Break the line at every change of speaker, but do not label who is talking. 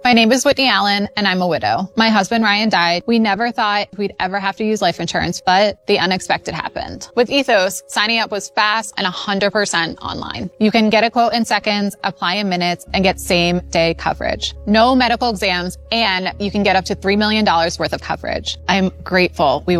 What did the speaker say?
My name is Whitney Allen, and I'm a widow. My husband, Ryan, died. We never thought we'd ever have to use life insurance, but the unexpected happened. With Ethos, signing up was fast and 100% online. You can get a quote in seconds, apply in minutes, and get same-day coverage. No medical exams, and you can get up to $3 million worth of coverage. I'm grateful we